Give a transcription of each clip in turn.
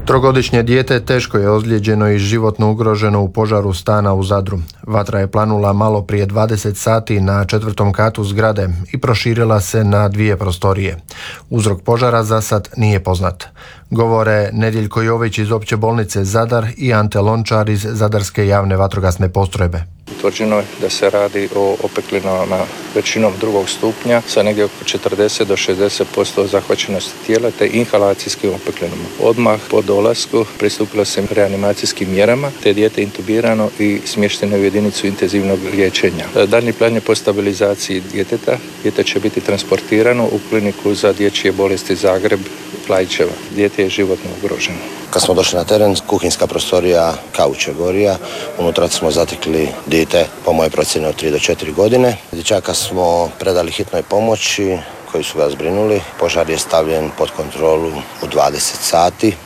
Trogodišnje dijete teško je ozlijeđeno i životno ugroženo u požaru stana u Zadru. Vatra je planula malo prije 20 sati na 4. katu zgrade i proširila se na 2 prostorije. Uzrok požara za sad nije poznat. Govore Nedjeljko Jović iz Opće bolnice Zadar i Ante Lončar iz Zadarske javne vatrogasne postrojbe. Utvrđeno je da se radi o opeklinama većinom 2. stupnja sa negdje oko 40 do 60% zahvaćenosti tijela te inhalacijskim opeklinama. Odmah po dolasku pristupilo se reanimacijskim mjerama te je dijete intubirano i smješteno u jedinicu intenzivnog liječenja. Daljnji plan je po stabilizaciji djeteta. Dijete će biti transportirano u kliniku za dječje bolesti Zagreb Klaićeva. Dijete je životno ugroženo. Kad smo došli na teren, kuhinjska prostorija kauč je gorija. Unutra smo zatekli dijete, po mojoj procjeni od 3 do 4 godine. Dječaka smo predali hitnoj pomoći koji su ga zbrinuli. Požar je stavljen pod kontrolu u 20 sati.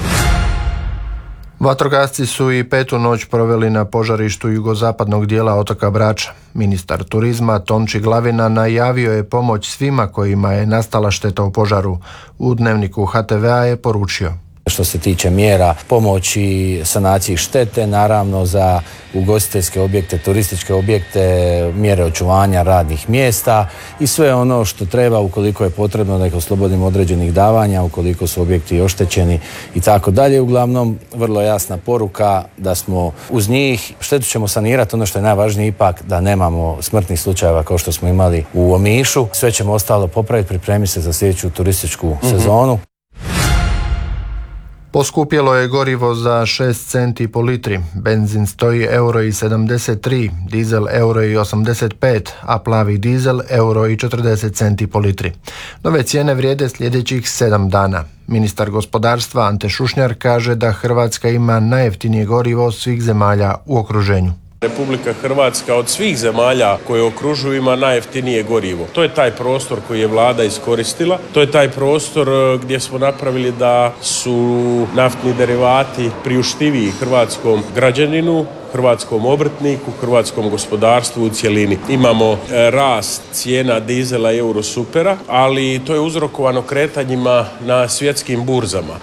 Vatrogasci su i 5. noć proveli na požarištu jugozapadnog dijela otoka Brača. Ministar turizma Tonči Glavina najavio je pomoć svima kojima je nastala šteta u požaru. U dnevniku HTV-a je poručio: što se tiče mjera pomoći sanaciji štete, naravno za ugostiteljske objekte, turističke objekte, mjere očuvanja radnih mjesta i sve ono što treba ukoliko je potrebno da ih oslobodimo određenih davanja, ukoliko su objekti oštećeni i tako dalje. Uglavnom, vrlo jasna poruka da smo uz njih. Štetu ćemo sanirati, ono što je najvažnije ipak da nemamo smrtnih slučajeva kao što smo imali u Omišu. Sve ćemo ostalo popraviti, pripremiti se za sljedeću turističku sezonu. Poskupjelo je gorivo za 6 centi po litri, benzin stoji €1,73, dizel €1,85, a plavi dizel €1,40 po litri. Nove cijene vrijede sljedećih 7 dana. Ministar gospodarstva Ante Šušnjar kaže da Hrvatska ima najjeftinije gorivo od svih zemalja u okruženju. Republika Hrvatska od svih zemalja koje okružuju ima najjeftinije gorivo. To je taj prostor koji je vlada iskoristila. To je taj prostor gdje smo napravili da su naftni derivati priuštiviji hrvatskom građaninu, hrvatskom obrtniku, hrvatskom gospodarstvu u cjelini. Imamo rast cijena dizela i eurosupera, ali to je uzrokovano kretanjima na svjetskim burzama.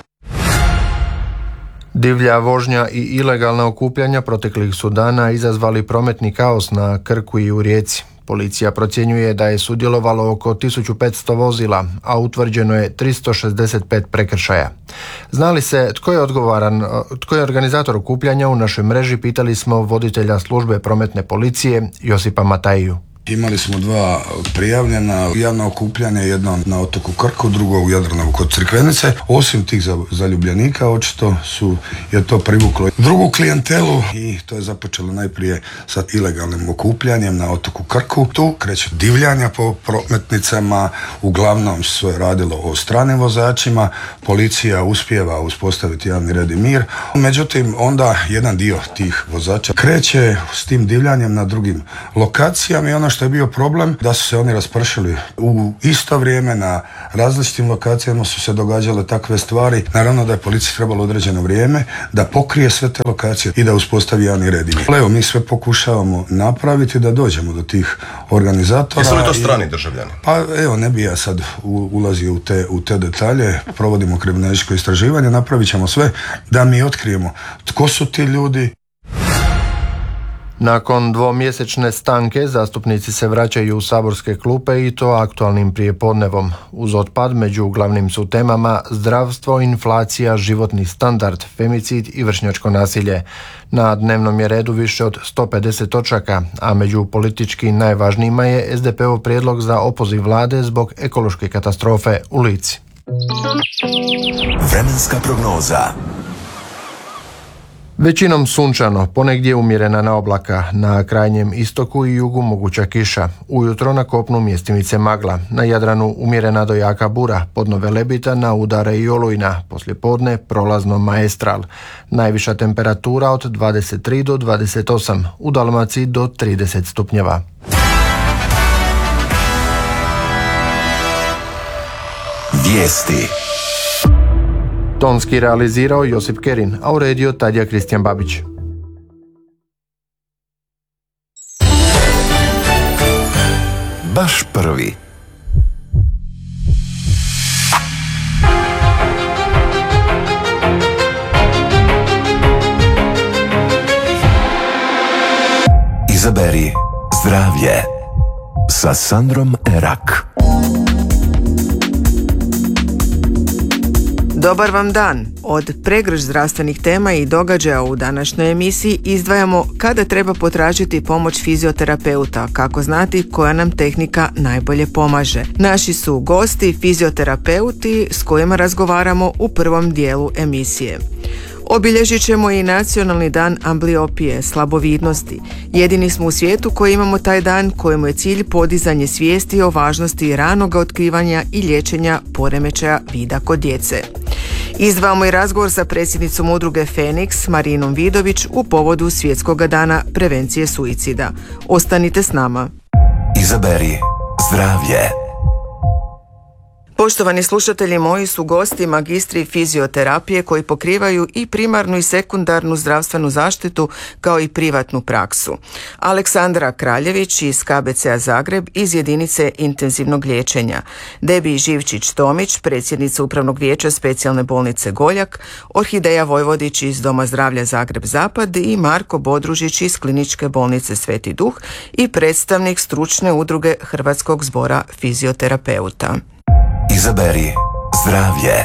Divlja vožnja i ilegalna okupljanja proteklih su dana izazvali prometni kaos na Krku i u Rijeci. Policija procjenjuje da je sudjelovalo oko 1500 vozila, a utvrđeno je 365 prekršaja. Znali se tko je organizator okupljanja? U našoj mreži pitali smo voditelja službe prometne policije Josipa Matajiju. Imali smo 2 prijavljena javna okupljanja, jedno na otoku Krku, drugo u Jadranu kod Crikvenice. Osim tih zaljubljenika, očito je to privuklo drugu klijentelu i to je započelo najprije sa ilegalnim okupljanjem na otoku Krku. Tu kreće divljanja po prometnicama, uglavnom sve je radilo o stranim vozačima, policija uspijeva uspostaviti javni red i mir. Međutim, onda jedan dio tih vozača kreće s tim divljanjem na drugim lokacijama i ono što je bio problem da su se oni raspršili u isto vrijeme na različitim lokacijama su se događale takve stvari. Naravno da je policiji trebalo određeno vrijeme da pokrije sve te lokacije i da uspostavi javni red. Evo, mi sve pokušavamo napraviti da dođemo do tih organizatora. Jesu li to strani državljani? Pa evo, ne bi ja sad ulazio u te detalje. Provodimo kriminalističko istraživanje, napravit ćemo sve da mi otkrijemo tko su ti ljudi. Nakon 2-mjesečne stanke zastupnici se vraćaju u saborske klupe i to aktualnim prijepodnevom. Uz otpad među glavnim su temama zdravstvo, inflacija, životni standard, femicid i vršnjačko nasilje. Na dnevnom je redu više od 150 točaka, a među politički najvažnijima je SDP-ov prijedlog za opoziv vlade zbog ekološke katastrofe u Lici. Vremenska prognoza. Većinom sunčano, ponegdje umjerena na oblaka, na krajnjem istoku i jugu moguća kiša. Ujutro na kopnu mjestimice magla, na Jadranu umjerena do jaka bura, podno Velebita na udare i olujna, poslijepodne prolazno maestral. Najviša temperatura od 23 do 28, u Dalmaciji do 30 stupnjeva. Vijesti. Tonski realizirao Josip Kerin, a uredio Tadija Kristijan Babić. Baš prvi. Zdravlje sa Sandrom Erak. Dobar vam dan. Od pregršt zdravstvenih tema i događaja u današnjoj emisiji izdvajamo kada treba potražiti pomoć fizioterapeuta, kako znati koja nam tehnika najbolje pomaže. Naši su gosti fizioterapeuti s kojima razgovaramo u prvom dijelu emisije. Obilježit ćemo i Nacionalni dan ambliopije, slabovidnosti. Jedini smo u svijetu koji imamo taj dan kojemu je cilj podizanje svijesti o važnosti ranog otkrivanja i liječenja poremećaja vida kod djece. Izdvajamo i razgovor sa predsjednicom udruge Feniks, Marinom Vidović, u povodu Svjetskog dana prevencije suicida. Ostanite s nama. Izaberi zdravlje. Poštovani slušatelji, moji su gosti magistri fizioterapije koji pokrivaju i primarnu i sekundarnu zdravstvenu zaštitu kao i privatnu praksu. Aleksandra Kraljević iz KBC-a Zagreb iz jedinice intenzivnog liječenja, Debi Živčić-Tomić, predsjednica Upravnog vijeća Specijalne bolnice Goljak, Orhideja Vojvodić iz Doma zdravlja Zagreb Zapad i Marko Bodružić iz Kliničke bolnice Sveti Duh i predstavnik stručne udruge Hrvatskog zbora fizioterapeuta. Izaberi zdravlje.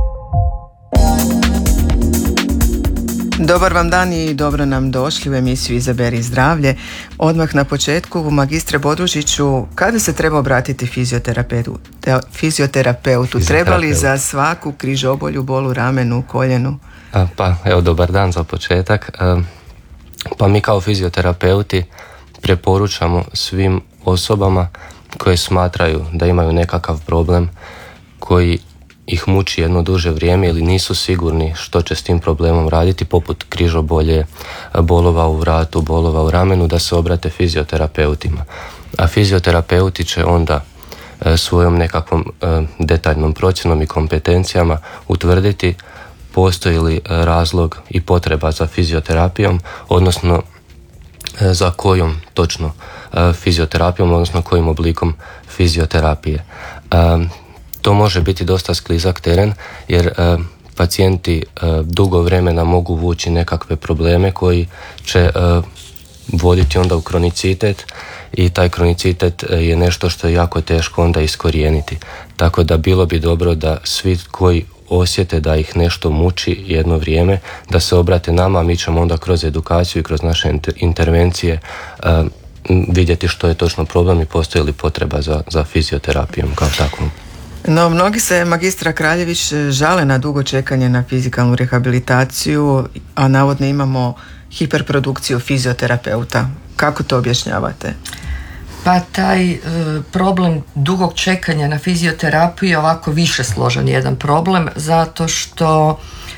Dobar vam dan i dobro nam došli u emisiju Izaberi zdravlje. Odmah na početku, magistre Bodružiću, kada se treba obratiti fizioterapeutu? Treba li za svaku križobolju, bolu, ramenu, koljenu? Pa evo, dobar dan za početak. Pa mi kao fizioterapeuti preporučamo svim osobama koje smatraju da imaju nekakav problem koji ih muči jedno duže vrijeme ili nisu sigurni što će s tim problemom raditi, poput križobolje, bolova u vratu, bolova u ramenu, da se obrate fizioterapeutima. A fizioterapeuti će onda svojom nekakvom detaljnom procjenom i kompetencijama utvrditi postoji li razlog i potreba za fizioterapijom, odnosno za kojom točno fizioterapijom, odnosno kojim oblikom fizioterapije. To može biti dosta sklizak teren jer pacijenti dugo vremena mogu vući nekakve probleme koji će voditi onda u kronicitet i taj kronicitet je nešto što je jako teško onda iskorijeniti. Tako da bilo bi dobro da svi koji osjete da ih nešto muči jedno vrijeme, da se obrate nama, mi ćemo onda kroz edukaciju i kroz naše intervencije vidjeti što je točno problem i postoji li potreba za fizioterapijom kao takvom. No, mnogi se, magistra Kraljević, žale na dugo čekanje na fizikalnu rehabilitaciju, a navodno imamo hiperprodukciju fizioterapeuta. Kako to objašnjavate? Pa taj problem dugog čekanja na fizioterapiju je ovako više složen jedan problem, zato što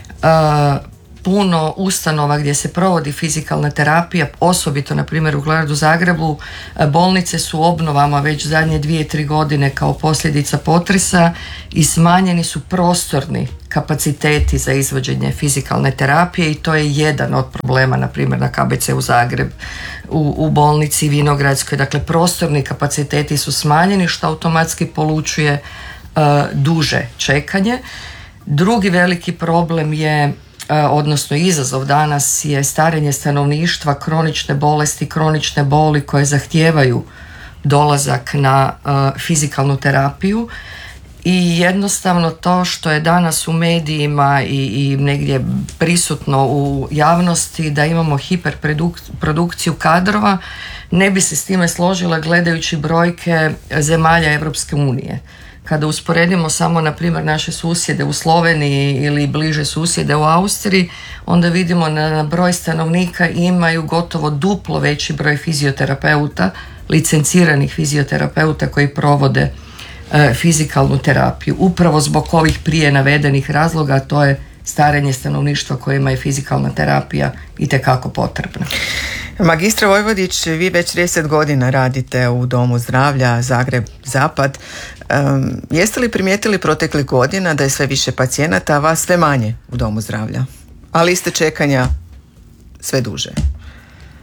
puno ustanova gdje se provodi fizikalna terapija, osobito na primjer u gradu Zagrebu, bolnice su u obnovama već zadnje 2-3 godine kao posljedica potresa i smanjeni su prostorni kapaciteti za izvođenje fizikalne terapije i to je jedan od problema, na primjer na KBC-u Zagreb, u bolnici Vinogradskoj. Dakle, prostorni kapaciteti su smanjeni što automatski polučuje duže čekanje. Drugi veliki problem je, odnosno izazov danas, je starenje stanovništva, kronične bolesti, kronične boli koje zahtijevaju dolazak na fizikalnu terapiju i jednostavno to što je danas u medijima i negdje prisutno u javnosti da imamo hiperprodukciju kadrova, ne bi se s time složila gledajući brojke zemalja Europske unije. Kada usporedimo samo, na primjer, naše susjede u Sloveniji ili bliže susjede u Austriji, onda vidimo da na broj stanovnika imaju gotovo duplo veći broj fizioterapeuta, licenciranih fizioterapeuta koji provode fizikalnu terapiju. Upravo zbog ovih prije navedenih razloga, a to je starenje stanovništva kojima je fizikalna terapija itekako potrebna. Magistra Vojvodić, vi već 30 godina radite u Domu zdravlja Zagreb Zapad. Jeste li primijetili proteklih godina da je sve više pacijenata, a vas sve manje u Domu zdravlja, a liste čekanja sve duže?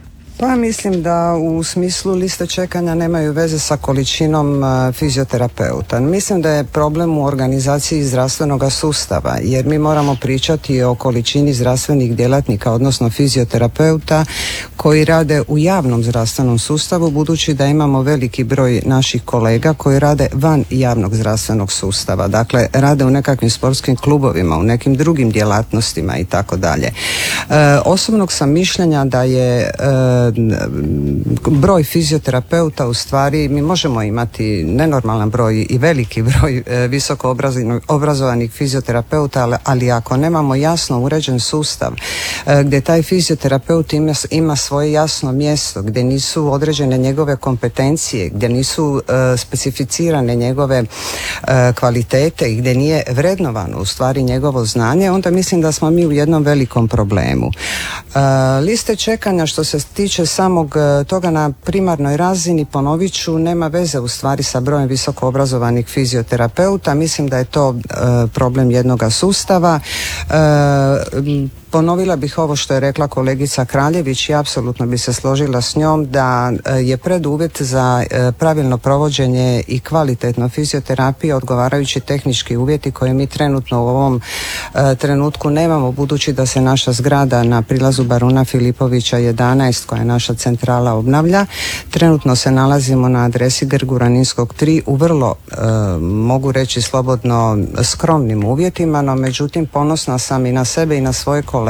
Pa mislim da u smislu liste čekanja nemaju veze sa količinom fizioterapeuta. Mislim da je problem u organizaciji zdravstvenog sustava, jer mi moramo pričati o količini zdravstvenih djelatnika, odnosno fizioterapeuta koji rade u javnom zdravstvenom sustavu, budući da imamo veliki broj naših kolega koji rade van javnog zdravstvenog sustava. Dakle, rade u nekakvim sportskim klubovima, u nekim drugim djelatnostima i tako dalje. Osobnog sam mišljenja da je broj fizioterapeuta, u stvari mi možemo imati nenormalan broj i veliki broj visoko obrazovanih fizioterapeuta, ali ako nemamo jasno uređen sustav gdje taj fizioterapeut ima svoje jasno mjesto, gdje nisu određene njegove kompetencije, gdje nisu specificirane njegove kvalitete i gdje nije vrednovano u stvari njegovo znanje, onda mislim da smo mi u jednom velikom problemu. Liste čekanja što se tiče samog toga na primarnoj razini, ponovit ću, nema veze u stvari sa brojem visoko obrazovanih fizioterapeuta. Mislim da je to problem jednoga sustava. Ponovila bih ovo što je rekla kolegica Kraljević i apsolutno bi se složila s njom da je preduvjet za pravilno provođenje i kvalitetno fizioterapije odgovarajući tehnički uvjeti koje mi trenutno u ovom trenutku nemamo, budući da se naša zgrada na prilazu Baruna Filipovića 11, koja je naša centrala, obnavlja. Trenutno se nalazimo na adresi Grguraninskog 3 u vrlo, mogu reći slobodno, skromnim uvjetima, no međutim ponosna sam i na sebe i na svoje kolege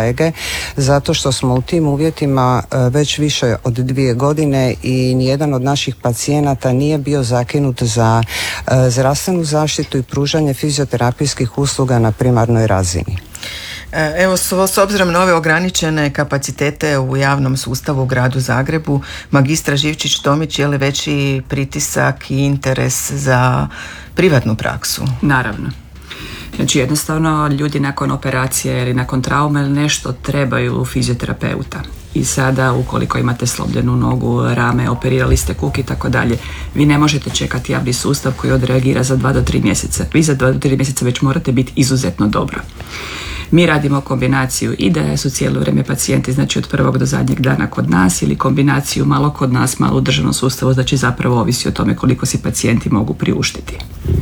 zato što smo u tim uvjetima već više od 2 godine i nijedan od naših pacijenata nije bio zakinut za zdravstvenu zaštitu i pružanje fizioterapijskih usluga na primarnoj razini. Evo, s obzirom na ove ograničene kapacitete u javnom sustavu u gradu Zagrebu, magistra Živčić-Tomić, je li veći pritisak i interes za privatnu praksu? Naravno. Znači jednostavno ljudi nakon operacije ili nakon traume ili nešto trebaju fizioterapeuta. I sada ukoliko imate slomljenu nogu, rame, operirali ste kuk i tako dalje, vi ne možete čekati javni sustav koji odreagira za 2 do 3 mjeseca. Vi za 2 do 3 mjeseca već morate biti izuzetno dobro. Mi radimo kombinaciju i da su cijelo vrijeme pacijenti, znači od prvog do zadnjeg dana kod nas, ili kombinaciju malo kod nas, malo u državnom sustavu, znači zapravo ovisi o tome koliko si pacijenti mogu priuštiti.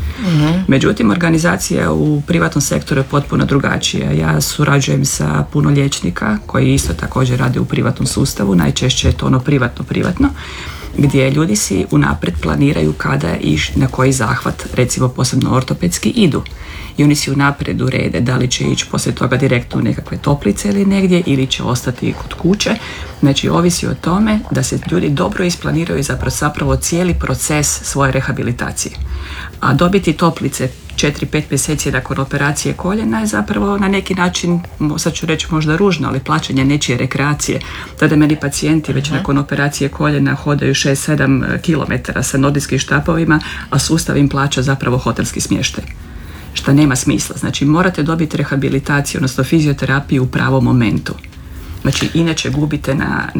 Međutim, organizacija u privatnom sektoru je potpuno drugačija. Ja surađujem sa puno liječnika koji isto također rade u privatnom sustavu, najčešće je to ono privatno, gdje ljudi si unaprijed planiraju kada i na koji zahvat, recimo posebno ortopedski, idu. I oni si unaprijed urede da li će ići poslije toga direktno u nekakve toplice ili negdje, ili će ostati kod kuće. Znači ovisi o tome da se ljudi dobro isplaniraju zapravo cijeli proces svoje rehabilitacije. A dobiti toplice 4-5 mjeseci nakon operacije koljena je zapravo na neki način, sad ću reći možda ružno, ali plaćanje nečije rekreacije. Tada meni pacijenti već nakon operacije koljena hodaju 6-7 km sa nordijskim štapovima, a sustav im plaća zapravo hotelski smještaj. Što nema smisla. Znači morate dobiti rehabilitaciju, odnosno fizioterapiju u pravom momentu. Znači inače gubite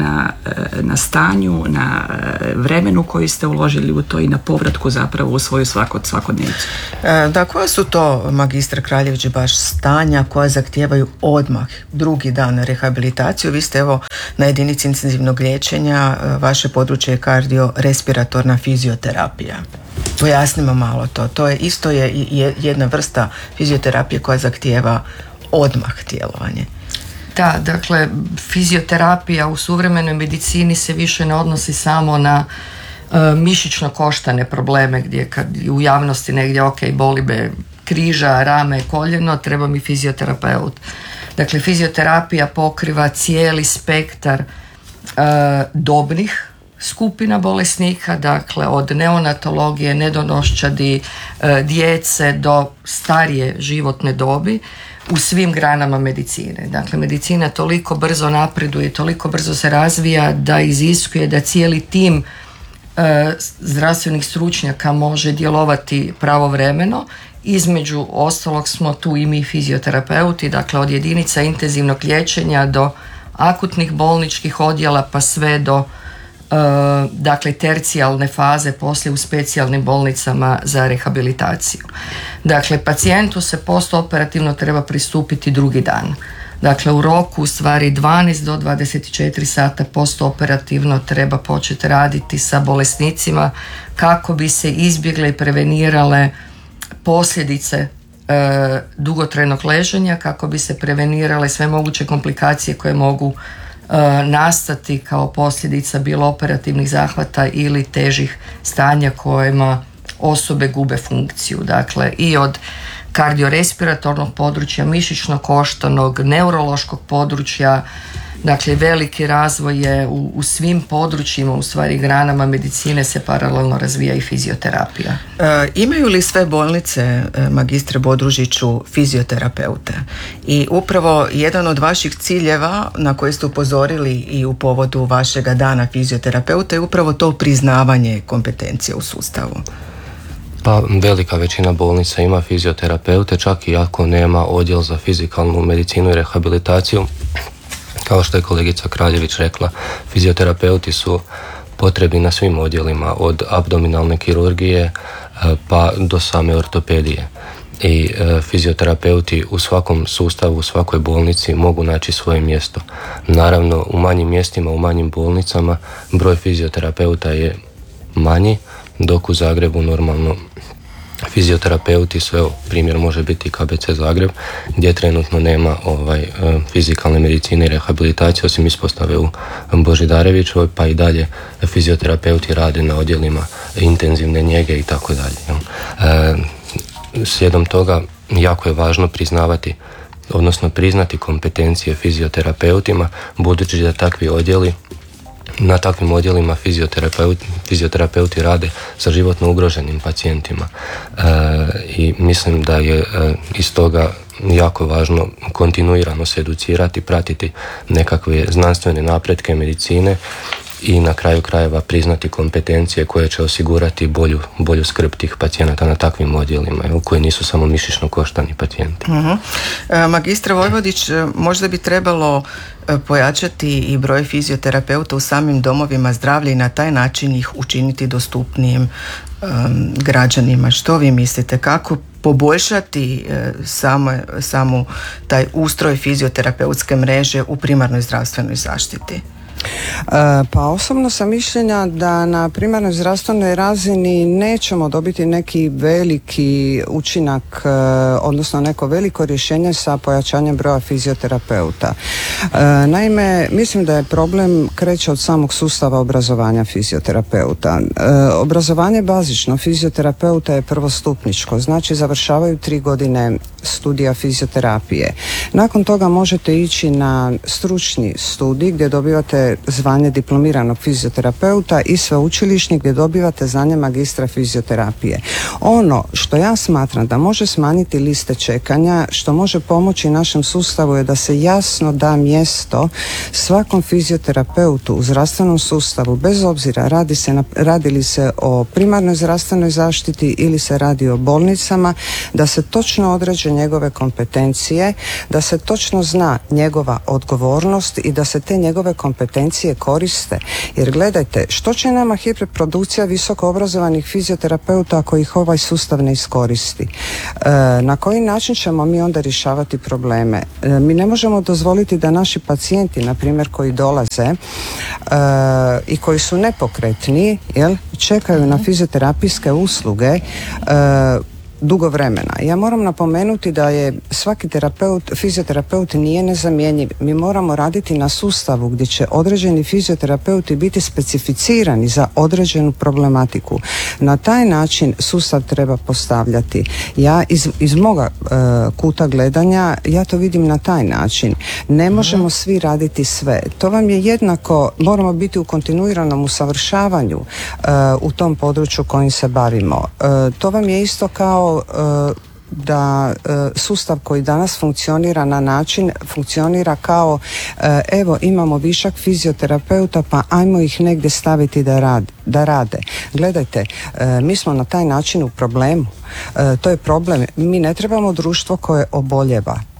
na stanju, na vremenu koji ste uložili u to i na povratku zapravo u svoju svakodnevnicu. Da, koja su to, magistra Kraljević, baš stanja koja zahtijevaju odmah drugi dan rehabilitaciju? Vi ste evo na jedinici intenzivnog liječenja, vaše područje je kardiorespiratorna fizioterapija. Pojasnimo malo to. To je isto jedna vrsta fizioterapije koja zahtijeva odmah djelovanje. Da, dakle, fizioterapija u suvremenoj medicini se više ne odnosi samo na mišićno-koštane probleme gdje kad u javnosti negdje boli me križa, rame, koljeno, treba mi fizioterapeut. Dakle, fizioterapija pokriva cijeli spektar dobnih skupina bolesnika, dakle od neonatologije, nedonoščadi, djece do starije životne dobi u svim granama medicine. Dakle, medicina toliko brzo napreduje, toliko brzo se razvija da iziskuje da cijeli tim zdravstvenih stručnjaka može djelovati pravovremeno. Između ostalog smo tu i mi fizioterapeuti, dakle od jedinica intenzivnog liječenja do akutnih bolničkih odjela pa sve do dakle tercijalne faze poslije u specijalnim bolnicama za rehabilitaciju. Dakle, pacijentu se postoperativno treba pristupiti drugi dan. Dakle, u roku u stvari 12 do 24 sata postoperativno treba početi raditi sa bolesnicima kako bi se izbjegle i prevenirale posljedice dugotrajnog ležanja, kako bi se prevenirale sve moguće komplikacije koje mogu nastati kao posljedica bilo operativnih zahvata ili težih stanja kojima osobe gube funkciju. Dakle, i od kardiorespiratornog područja, mišićno-koštanog, neurološkog područja, dakle veliki razvoj je u svim područjima, u stvari granama medicine se paralelno razvija i fizioterapija. Imaju li sve bolnice, magistre Bodružiću, fizioterapeute? I upravo jedan od vaših ciljeva na koji ste upozorili i u povodu vašega dana fizioterapeuta je upravo to priznavanje kompetencije u sustavu. Pa velika većina bolnica ima fizioterapeute, čak i ako nema odjel za fizikalnu medicinu i rehabilitaciju. Kao što je kolegica Kraljević rekla, fizioterapeuti su potrebni na svim odjelima, od abdominalne kirurgije pa do same ortopedije. I fizioterapeuti u svakom sustavu, u svakoj bolnici mogu naći svoje mjesto. Naravno, u manjim mjestima, u manjim bolnicama broj fizioterapeuta je manji, dok u Zagrebu normalno fizioterapeuti, sve primjer može biti KBC Zagreb, gdje trenutno nema fizikalne medicine i rehabilitacije, osim ispostave u Božidarevićevoj, pa i dalje fizioterapeuti rade na odjelima intenzivne njege i tako dalje. Slijedom toga jako je važno priznavati, odnosno priznati kompetencije fizioterapeutima, budući da takvi odjeli, na takvim odjelima fizioterapeuti rade sa životno ugroženim pacijentima i mislim da je iz toga jako važno kontinuirano se educirati, pratiti nekakve znanstvene napretke medicine i na kraju krajeva priznati kompetencije koje će osigurati bolju skrb tih pacijenata na takvim odjelima, koji nisu samo mišićno-koštani pacijenti. Magistre Vojvodić, možda bi trebalo pojačati i broj fizioterapeuta u samim domovima zdravlja i na taj način ih učiniti dostupnijim građanima. Što vi mislite? Kako poboljšati samu taj ustroj fizioterapeutske mreže u primarnoj zdravstvenoj zaštiti? Pa osobno sam mišljenja da na primarnoj zdravstvenoj razini nećemo dobiti neki veliki učinak, odnosno neko veliko rješenje sa pojačanjem broja fizioterapeuta. Naime, mislim da je problem kreće od samog sustava obrazovanja fizioterapeuta. Obrazovanje bazično fizioterapeuta je prvostupničko, znači završavaju 3 godine studija fizioterapije. Nakon toga možete ići na stručni studij gdje dobivate zvanje diplomiranog fizioterapeuta i sveučilišni gdje dobivate znanje magistra fizioterapije. Ono što ja smatram da može smanjiti liste čekanja, što može pomoći našem sustavu je da se jasno da mjesto svakom fizioterapeutu u zdravstvenom sustavu, bez obzira radi li se o primarnoj zdravstvenoj zaštiti ili se radi o bolnicama, da se točno određe njegove kompetencije, da se točno zna njegova odgovornost i da se te njegove kompetencije koriste. Jer gledajte, što će nama hiperprodukcija visoko obrazovanih fizioterapeuta ako ih ovaj sustav ne iskoristi? Na koji način ćemo mi onda rješavati probleme? Mi ne možemo dozvoliti da naši pacijenti, na primjer, koji dolaze i koji su nepokretni, čekaju na fizioterapijske usluge dugo vremena. Ja moram napomenuti da je svaki fizioterapeut nije nezamjenjiv. Mi moramo raditi na sustavu gdje će određeni fizioterapeuti biti specificirani za određenu problematiku. Na taj način sustav treba postavljati. Ja iz moga kuta gledanja, ja to vidim na taj način. Ne možemo svi raditi sve. To vam je jednako, moramo biti u kontinuiranom usavršavanju u tom području kojim se bavimo. To vam je isto kao da sustav koji danas funkcionira na način, funkcionira kao evo imamo višak fizioterapeuta pa ajmo ih negdje staviti da rade. Gledajte, mi smo na taj način u problemu. To je problem. Mi ne trebamo društvo koje oboljeva.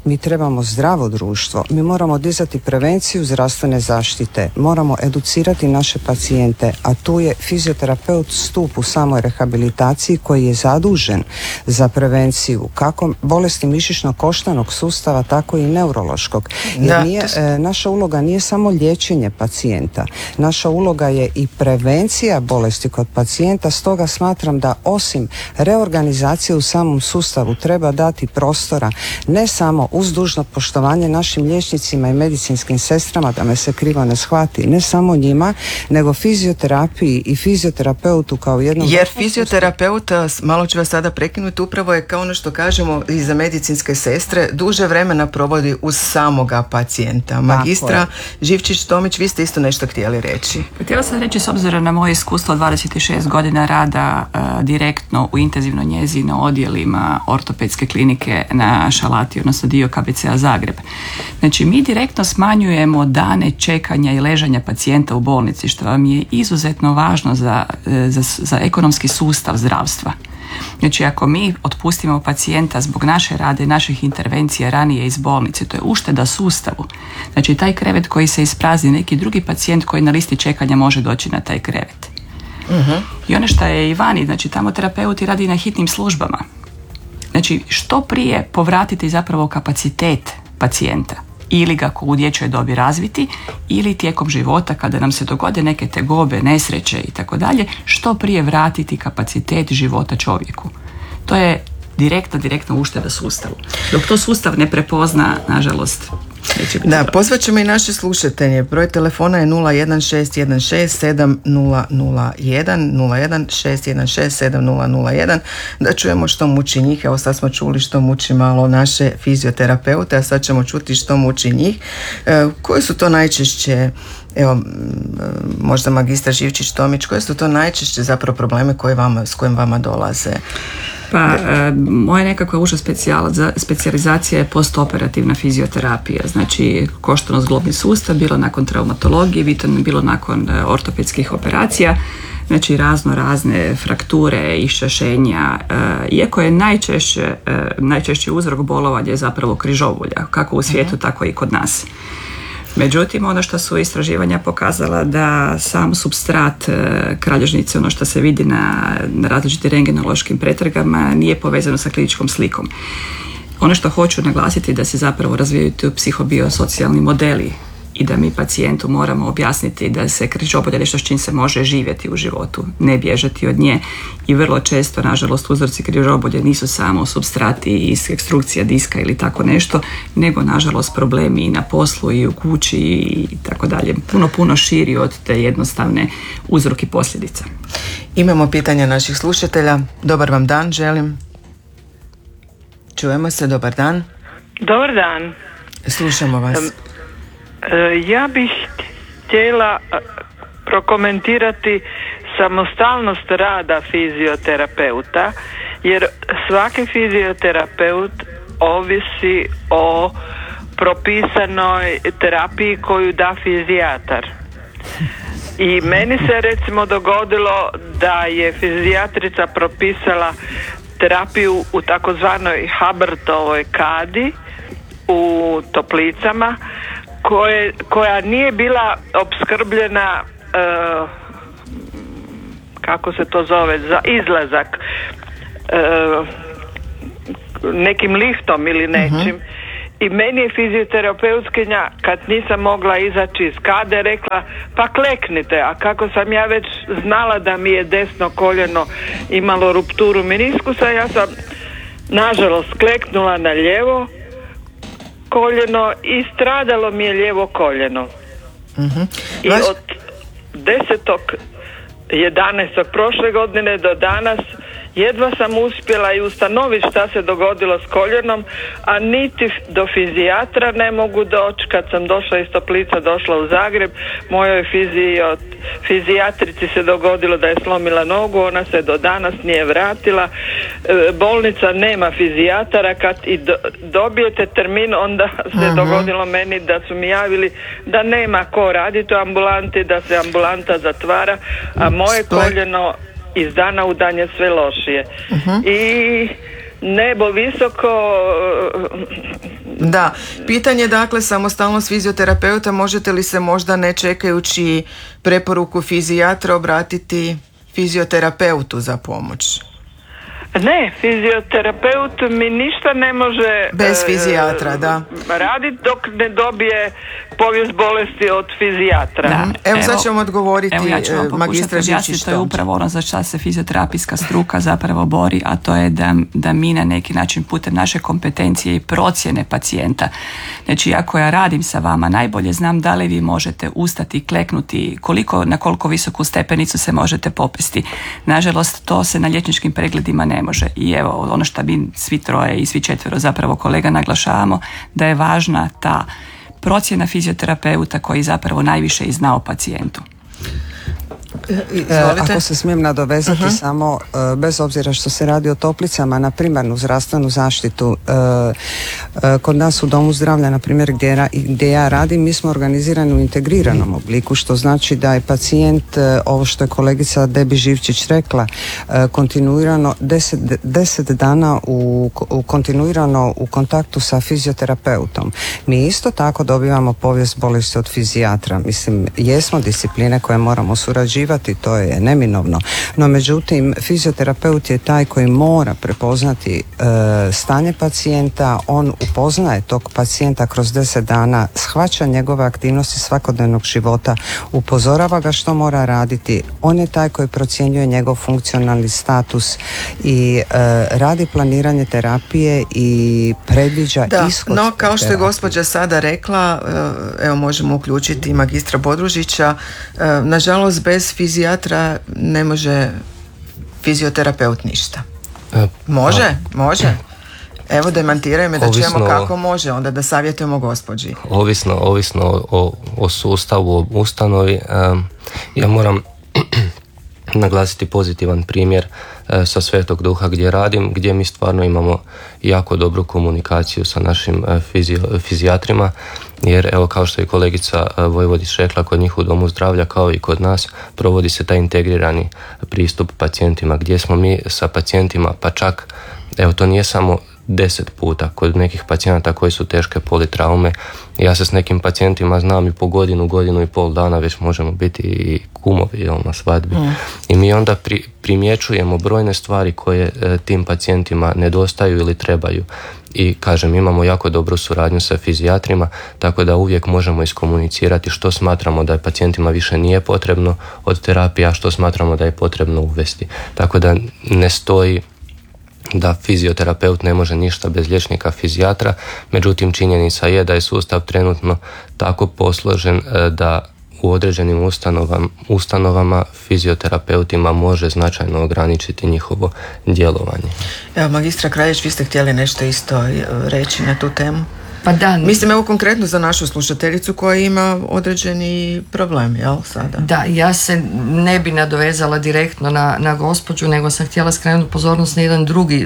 mi trebamo zdravo društvo, mi moramo dizati prevenciju zdravstvene zaštite, moramo educirati naše pacijente, a tu je fizioterapeut stup u samoj rehabilitaciji koji je zadužen za prevenciju kako bolesti mišićno-koštanog sustava, tako i neurološkog. Jer naša uloga nije samo liječenje pacijenta, naša uloga je i prevencija bolesti kod pacijenta, stoga smatram da osim reorganizacije u samom sustavu treba dati prostora ne samo uz dužno poštovanje našim liječnicima i medicinskim sestrama, da me se krivo ne shvati, ne samo njima, nego fizioterapiji i fizioterapeutu kao jednom... Jer fizioterapeut, malo ću vas sada prekinuti, upravo je kao ono što kažemo i za medicinske sestre, duže vremena provodi uz samoga pacijenta. Magistra Živčić-Tomić, vi ste isto nešto htjeli reći. Htjela sam reći, s obzirom na moje iskustvo 26 godina rada direktno u intenzivnoj njezi na odjelima ortopedske klinike na Šalati, odnosno dio KBC-a Zagreb. Znači, mi direktno smanjujemo dane čekanja i ležanja pacijenta u bolnici, što vam je izuzetno važno za ekonomski sustav zdravstva. Znači, ako mi otpustimo pacijenta zbog naše rade i naših intervencija ranije iz bolnice, to je ušteda sustavu. Znači, taj krevet koji se isprazni, neki drugi pacijent koji na listi čekanja može doći na taj krevet. I ono što je i vani, znači tamo terapeuti radi na hitnim službama. Znači, što prije povratiti zapravo kapacitet pacijenta ili ga u dječjoj dobi razviti ili tijekom života kada nam se dogode neke tegobe, nesreće i tako dalje, što prije vratiti kapacitet života čovjeku. To je direktna ušteda sustavu. Dok to sustav ne prepozna, nažalost, da, pozvat ćemo i naše slušatelje. Broj telefona je 016167001 da čujemo što muči njih. Evo sad smo čuli što muči malo naše fizioterapeute, a sad ćemo čuti što muči njih. Koje su to najčešće, evo, možda magistar Živčić-Tomić, koje su to najčešće zapravo probleme s kojim vama dolaze? Pa, moja nekakva uža specijalizacija je postoperativna fizioterapija, znači koštano-zglobni sustav, bilo nakon traumatologije, bilo nakon ortopedskih operacija, znači razne frakture, iščašenja, iako je najčešći uzrok bolovanja je zapravo križobolja, kako u svijetu, tako i kod nas. Međutim, ono što su istraživanja pokazala da sam supstrat kralježnice, ono što se vidi na različitim rentgenološkim pretragama, nije povezano sa kliničkom slikom. Ono što hoću naglasiti je da se zapravo razvijaju psihobiosocijalni modeli i da mi pacijentu moramo objasniti da se križobolja nešto s čim se može živjeti u životu, ne bježati od nje. I vrlo često, nažalost, uzroci križobolje nisu samo supstrati i ekstrukcija diska ili tako nešto, nego, nažalost, problemi i na poslu i u kući i tako dalje. Puno širi od te jednostavne uzroki posljedica. Imamo pitanja naših slušatelja. Dobar vam dan, želim. Čujemo se, dobar dan. Dobar dan. Slušamo vas. Ja bih htjela prokomentirati samostalnost rada fizioterapeuta, jer svaki fizioterapeut ovisi o propisanoj terapiji koju da fizijatar. I meni se recimo dogodilo da je fizijatrica propisala terapiju u takozvanoj Habertovoj kadi u toplicama, koja nije bila opskrbljena kako se to zove, za izlazak nekim liftom ili nečim. I meni je fizioterapeutkinja, kad nisam mogla izaći iz kade, rekla pa kleknite, a kako sam ja već znala da mi je desno koljeno imalo rupturu meniskusa, ja sam nažalost kleknula na lijevo koljeno i stradalo mi je lijevo koljeno. I od 10.11. prošle godine do danas jedva sam uspjela i ustanoviti šta se dogodilo s koljenom, a niti do fizijatra ne mogu doći. Kad sam došla iz Toplica, došla u Zagreb, mojoj fizijatrici se dogodilo da je slomila nogu, ona se do danas nije vratila. Bolnica nema fizijatara, kad i dobijete termin, onda se dogodilo meni da su mi javili da nema ko raditi u ambulanti, da se ambulanta zatvara, a moje koljeno iz dana u dan je sve lošije. I nebo visoko, Da, pitanje dakle samostalnost fizioterapeuta, možete li se možda ne čekajući preporuku fizijatra obratiti fizioterapeutu za pomoć? Ne, fizioterapeut mi ništa ne može bez fizijatra, da, raditi dok ne dobije povijest bolesti od fizijatra. Da. Evo sad ćemo odgovoriti magistra Žičić. To je upravo ono za što se fizioterapijska struka zapravo bori, a to je da mi na neki način putem naše kompetencije i procjene pacijenta. Znači, ako ja radim sa vama, najbolje znam da li vi možete ustati, kleknuti, na koliko visoku stepenicu se možete popesti. Nažalost, to se na liječničkim pregledima ne može. I evo, ono što mi svi troje i svi četvero zapravo kolega naglašavamo, da je važna ta procjena fizioterapeuta koji zapravo najviše i zna o pacijentu. Ako se smijem nadovezati samo, bez obzira što se radi o toplicama na primarnu zdravstvenu zaštitu, kod nas u Domu zdravlja, na primjer gdje ja radim, mi smo organizirani u integriranom obliku, što znači da je pacijent, ovo što je kolegica Debi Živčić rekla, kontinuirano 10 dana kontinuirano u kontaktu sa fizioterapeutom. Mi isto tako dobivamo povijest bolesti od fizijatra. Mislim, jesmo discipline koje moramo surađivati, to je neminovno. No međutim, fizioterapeut je taj koji mora prepoznati stanje pacijenta, on upoznaje tog pacijenta kroz 10 dana, shvaća njegove aktivnosti svakodnevnog života, upozorava ga što mora raditi, on je taj koji procjenjuje njegov funkcionalni status i radi planiranje terapije i predviđa ishod. No, kao što je gospođa sada rekla, evo možemo uključiti magistra Bodružića, nažalost bez fizijatra ne može fizioterapeut ništa. Može? Evo, demantiraju me da čujemo kako može, onda da savjetujemo gospođi. Ovisno o sustavu, o ustanovi. Ja moram naglasiti pozitivan primjer sa Svetog Duha gdje radim, gdje mi stvarno imamo jako dobru komunikaciju sa našim fizijatrima, jer evo, kao što je kolegica Vojvodić rekla, kod njih u Domu zdravlja kao i kod nas provodi se taj integrirani pristup pacijentima, gdje smo mi sa pacijentima, pa čak, evo, to nije samo 10 puta, kod nekih pacijenata koji su teške politraume, ja se s nekim pacijentima znam i po godinu i pol dana već možemo biti i kumovi na svadbi. I mi onda primjećujemo brojne stvari koje tim pacijentima nedostaju ili trebaju. I kažem, imamo jako dobru suradnju sa fizijatrima, tako da uvijek možemo iskomunicirati što smatramo da je pacijentima više nije potrebno od terapije, a što smatramo da je potrebno uvesti. Tako da ne stoji da fizioterapeut ne može ništa bez liječnika fizijatra, međutim činjenica je da je sustav trenutno tako posložen da u određenim ustanovama fizioterapeutima može značajno ograničiti njihovo djelovanje. Evo, magistra Kraljić, vi ste htjeli nešto isto reći na tu temu? Pa da. Mislim, evo konkretno za našu slušateljicu koja ima određeni problem, jel, sada? Da, ja se ne bi nadovezala direktno na gospođu, nego sam htjela skrenuti pozornost na jedan drugi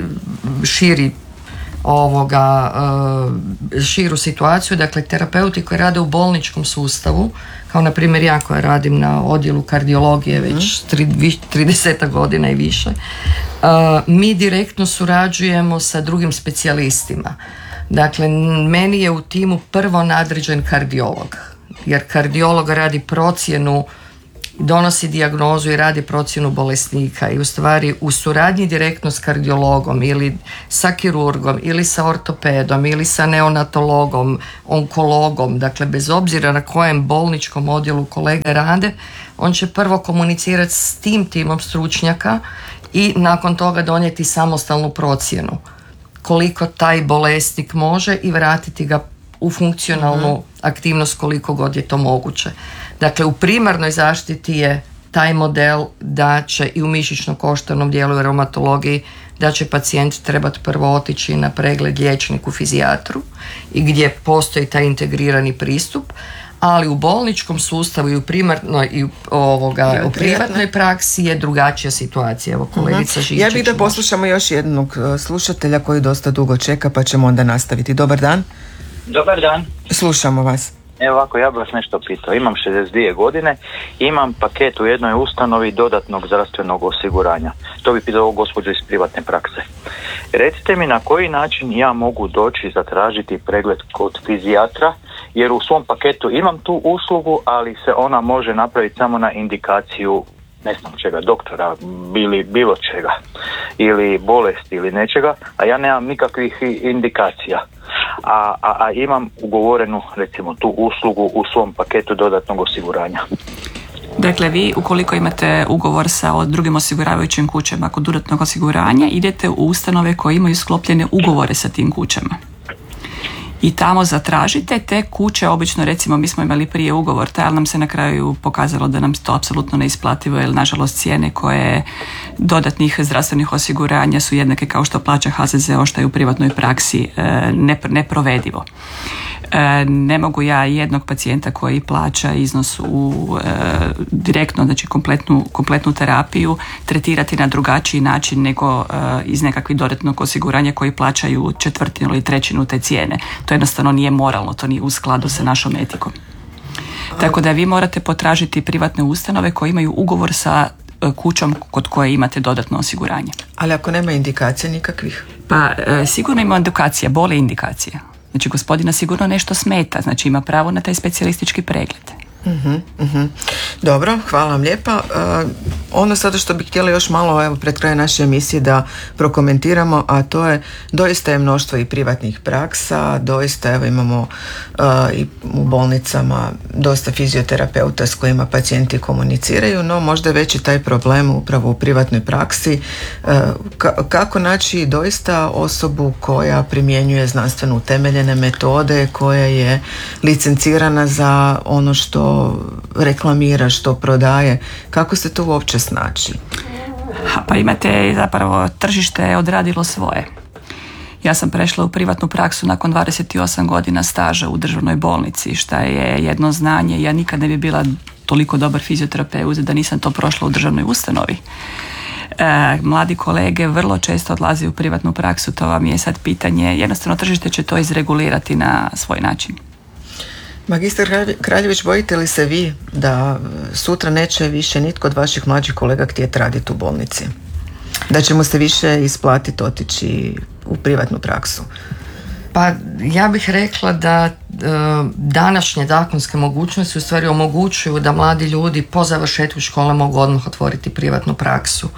širu situaciju. Dakle, terapeuti koji rade u bolničkom sustavu, kao na primjer ja koja radim na odjelu kardiologije već 30 godina i više, mi direktno surađujemo sa drugim specijalistima. Dakle, meni je u timu prvo nadređen kardiolog, jer kardiolog radi procjenu, donosi dijagnozu i radi procjenu bolesnika i u stvari u suradnji direktno s kardiologom ili sa kirurgom ili sa ortopedom ili sa neonatologom, onkologom, dakle bez obzira na kojem bolničkom odjelu kolege rade, on će prvo komunicirati s tim timom stručnjaka i nakon toga donijeti samostalnu procjenu koliko taj bolesnik može i vratiti ga u funkcionalnu aktivnost koliko god je to moguće. Dakle, u primarnoj zaštiti je taj model da će i u mišićno-koštarnom dijelu i reumatologiji da će pacijent trebati prvo otići na pregled liječniku fizijatru i gdje postoji taj integrirani pristup, ali u bolničkom sustavu i u primarnoj i u privatnoj praksi je drugačija situacija. Evo, kolegica Žičić. Ja bih da poslušamo još jednog slušatelja koji dosta dugo čeka, pa ćemo onda nastaviti. Dobar dan. Dobar dan. Slušamo vas. Evo ovako, ja bih vas nešto pitao. Imam 62 godine, imam paket u jednoj ustanovi dodatnog zdravstvenog osiguranja. To bi pitao gospođu iz privatne prakse. Recite mi na koji način ja mogu doći zatražiti pregled kod fizijatra, jer u svom paketu imam tu uslugu, ali se ona može napraviti samo na indikaciju ne znam čega, doktora, bilo čega, ili bolesti ili nečega, a ja nemam nikakvih indikacija. A imam ugovorenu recimo tu uslugu u svom paketu dodatnog osiguranja. Dakle, vi ukoliko imate ugovor sa drugim osiguravajućim kućama kod dodatnog osiguranja, idete u ustanove koje imaju sklopljene ugovore sa tim kućama. I tamo zatražite te kuće, obično recimo mi smo imali prije ugovor, ali nam se na kraju pokazalo da nam to apsolutno neisplativo, jer nažalost cijene koje dodatnih zdravstvenih osiguranja su jednake kao što plaća HZZO, što je u privatnoj praksi neprovedivo. Ne mogu ja jednog pacijenta koji plaća iznos direktno, znači kompletnu terapiju, tretirati na drugačiji način nego iz nekakvih dodatnog osiguranja koji plaćaju četvrtinu ili trećinu te cijene. To jednostavno nije moralno, to nije u skladu sa našom etikom. Tako da vi morate potražiti privatne ustanove koje imaju ugovor sa kućom kod koje imate dodatno osiguranje. Ali ako nema indikacija nikakvih? Pa sigurno ima indikacija, bole indikacija. Znači gospodina sigurno nešto smeta, znači ima pravo na taj specijalistički pregled. Dobro, hvala vam lijepa. Ono sada što bih htjela još malo pred kraj naše emisije da prokomentiramo, a to je doista je mnoštvo i privatnih praksa, doista imamo i u bolnicama dosta fizioterapeuta s kojima pacijenti komuniciraju, no možda je veći taj problem upravo u privatnoj praksi. Kako naći doista osobu koja primjenjuje znanstveno utemeljene metode, koja je licencirana za ono što reklamira, što prodaje, kako se to uopće snaći? Pa imate zapravo, tržište je odradilo svoje. Ja sam prešla u privatnu praksu nakon 28 godina staža u državnoj bolnici, što je jedno znanje. Ja nikad ne bi bila toliko dobar fizioterapeut da nisam to prošla u državnoj ustanovi. Mladi kolege vrlo često odlaze u privatnu praksu, to vam je sad pitanje, jednostavno tržište će to izregulirati na svoj način. Magistar Kraljević, bojite li se vi da sutra neće više nitko od vaših mlađih kolega htjeti raditi u bolnici? Da će mu se više isplatiti otići u privatnu praksu? Pa ja bih rekla da današnje zakonske mogućnosti u stvari omogućuju da mladi ljudi po završetku škole mogu odmah otvoriti privatnu praksu.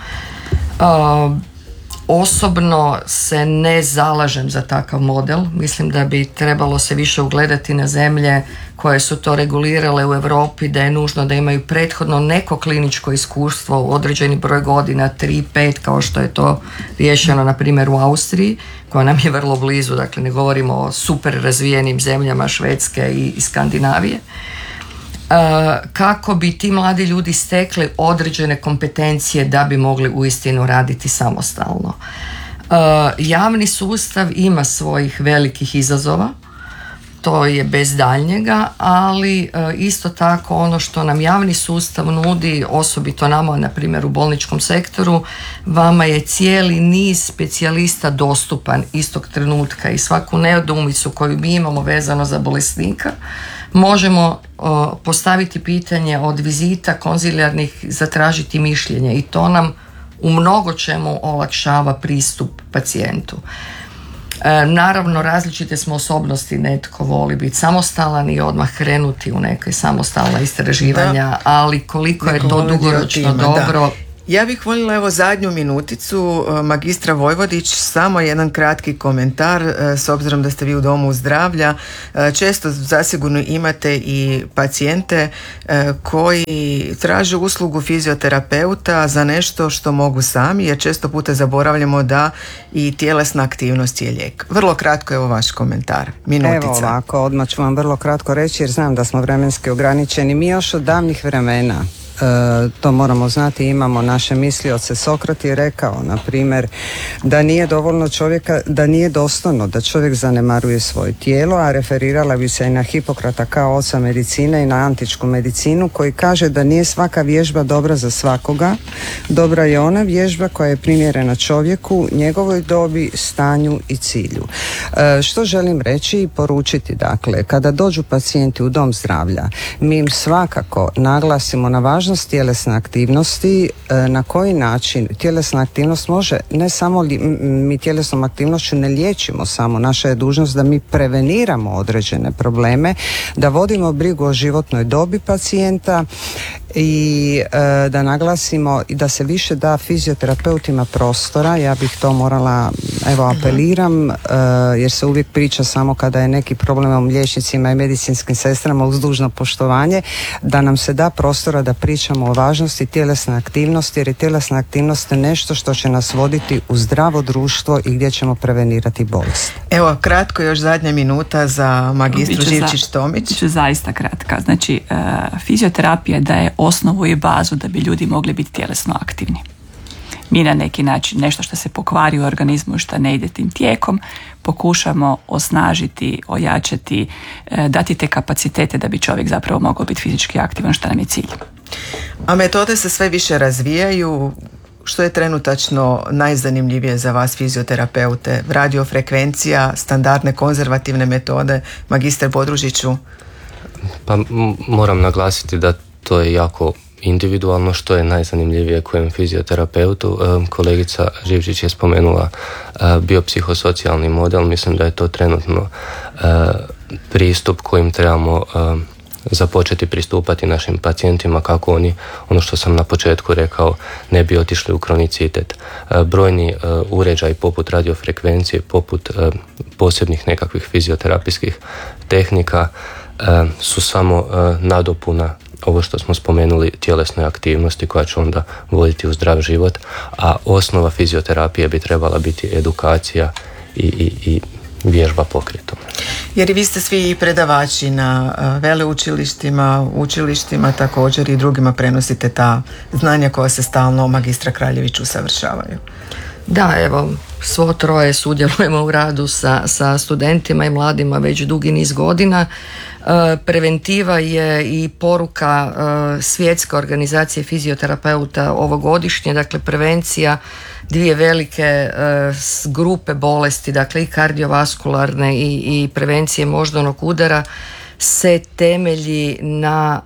Osobno se ne zalažem za takav model. Mislim da bi trebalo se više ugledati na zemlje koje su to regulirale u Europi, da je nužno da imaju prethodno neko kliničko iskustvo u određeni broj godina, 3-5, kao što je to riješeno na primjer u Austriji, koja nam je vrlo blizu, dakle ne govorimo o super razvijenim zemljama Švedske i Skandinavije. Kako bi ti mladi ljudi stekli određene kompetencije da bi mogli uistinu raditi samostalno. Javni sustav ima svojih velikih izazova, to je bez daljnjega, ali isto tako ono što nam javni sustav nudi, osobito nama na primjer u bolničkom sektoru, vama je cijeli niz specijalista dostupan istog trenutka i svaku nedoumicu koju mi imamo vezano za bolesnika možemo postaviti pitanje od vizita konzilijarnih, zatražiti mišljenje i to nam u mnogo čemu olakšava pristup pacijentu. Naravno, različite smo osobnosti, netko voli biti samostalan i odmah krenuti u neke samostalna istraživanja, ali koliko je to dugoročno dobro. Da. Ja bih voljela zadnju minuticu, magistra Vojvodić, samo jedan kratki komentar, s obzirom da ste vi u domu zdravlja. Često zasigurno imate i pacijente koji traže uslugu fizioterapeuta za nešto što mogu sami, jer često puta zaboravljamo da i tjelesna aktivnost je lijek. Vrlo kratko, evo vaš komentar, minutica. Evo ovako, odmah ću vam vrlo kratko reći jer znam da smo vremenski ograničeni. Mi još od davnih vremena, to moramo znati, imamo naše mislioce. Sokrat je rekao, na primjer, da nije dovoljno čovjeka, da nije dostojno da čovjek zanemaruje svoje tijelo, a referirala bi se i na Hipokrata kao oca medicine i na antičku medicinu, koji kaže da nije svaka vježba dobra za svakoga. Dobra je ona vježba koja je primjerena čovjeku, njegovoj dobi, stanju i cilju. Što želim reći i poručiti, dakle, kada dođu pacijenti u dom zdravlja, mi im svakako naglasimo na važnost važnost tjelesne aktivnosti, na koji način tjelesna aktivnost može, ne samo mi tjelesnom aktivnošću ne liječimo samo, naša je dužnost da mi preveniramo određene probleme, da vodimo brigu o životnoj dobi pacijenta i da naglasimo i da se više da fizioterapeutima prostora. Ja bih to morala, apeliram, jer se uvijek priča samo kada je neki problem o liječnicima i medicinskim sestrama, uz dužno poštovanje, da nam se da prostora da pričamo o važnosti tjelesne aktivnosti, jer je tjelesna aktivnost nešto što će nas voditi u zdravo društvo i gdje ćemo prevenirati bolest. Evo, kratko još zadnja minuta za magistru Živčić-Tomić. Biću zaista kratka. Znači, fizioterapija daje osnovu i bazu da bi ljudi mogli biti tjelesno aktivni. Mi na neki način nešto što se pokvari u organizmu, što ne ide tim tijekom, pokušamo osnažiti, ojačati, dati te kapacitete da bi čovjek zapravo mogao biti fizički aktivan, što nam je cilj. A metode se sve više razvijaju. Što je trenutačno najzanimljivije za vas fizioterapeute? Radiofrekvencija, standardne konzervativne metode, magistar Bodružiću? Pa moram naglasiti da to je jako individualno što je najzanimljivije kojem fizioterapeutu. Kolegica Živčić je spomenula biopsihosocijalni model. Mislim da je to trenutno pristup kojim trebamo započeti pristupati našim pacijentima kako oni, ono što sam na početku rekao, ne bi otišli u kronicitet. Brojni uređaji poput radiofrekvencije, poput posebnih nekakvih fizioterapijskih tehnika su samo nadopuna ovo što smo spomenuli tjelesnoj aktivnosti koja će onda voditi u zdrav život, a osnova fizioterapije bi trebala biti edukacija i vježba pokretom. Jer i vi ste svi predavači na veleučilištima, učilištima, također i drugima prenosite ta znanja koja se stalno magistra Kraljević usavršavaju. Da, evo, svo troje sudjelujemo u radu sa studentima i mladima već dugi niz godina. Preventiva je i poruka Svjetske organizacije fizioterapeuta ovogodišnje, dakle prevencija dvije velike grupe bolesti, dakle i kardiovaskularne i prevencije moždanog udara se temelji na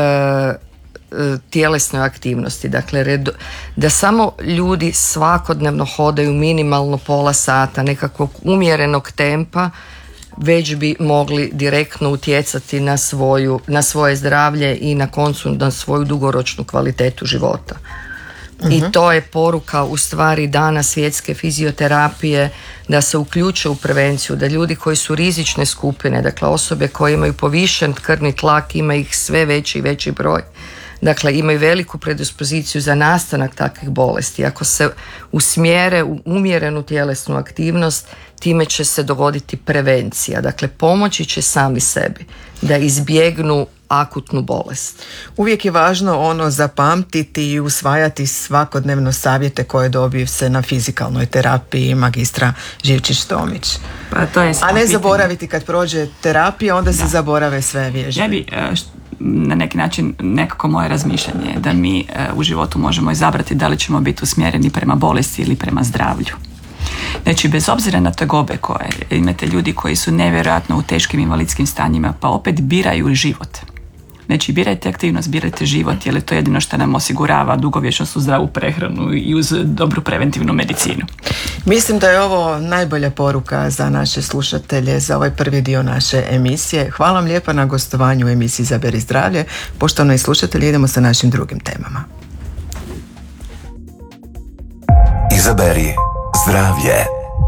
tjelesnoj aktivnosti, dakle da samo ljudi svakodnevno hodaju minimalno pola sata nekakvog umjerenog tempa, već bi mogli direktno utjecati na svoje zdravlje i na koncu na svoju dugoročnu kvalitetu života. I to je poruka u stvari dana svjetske fizioterapije, da se uključe u prevenciju, da ljudi koji su rizične skupine, dakle osobe koje imaju povišen krvni tlak, ima ih sve veći i veći broj, dakle imaju veliku predispoziciju za nastanak takvih bolesti. Ako se usmjere u umjerenu tjelesnu aktivnost, time će se dogoditi prevencija, dakle pomoći će sami sebi da izbjegnu akutnu bolest. Uvijek je važno zapamtiti i usvajati svakodnevno savjete koje dobiju se na fizikalnoj terapiji magistra Živčić-Tomić. Pa to je a ne zaboraviti kad prođe terapija, onda se zaborave sve vježbe. Ja bi na neki način nekako moje razmišljanje je da mi u životu možemo izabrati da li ćemo biti usmjereni prema bolesti ili prema zdravlju. Znači, bez obzira na tegobe koje imate ljudi koji su nevjerojatno u teškim invalidskim stanjima, pa opet biraju život. Znači, birajte aktivnost, birajte život, jer je to jedino što nam osigurava dugovječnost uz zdravu prehranu i uz dobru preventivnu medicinu. Mislim da je ovo najbolja poruka za naše slušatelje za ovaj prvi dio naše emisije. Hvala vam lijepa na gostovanju u emisiji Izaberi zdravlje. Poštovani slušatelji, idemo sa našim drugim temama. Izaberi zdravlje.